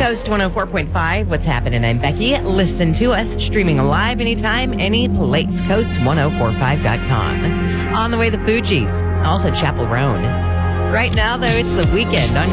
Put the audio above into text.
Coast 104.5. What's happening? I'm Becky. Listen to us streaming live anytime, any place. Coast1045.com. On the way, the Fugees. Also, Chapel Roan. Right now, though, it's the weekend on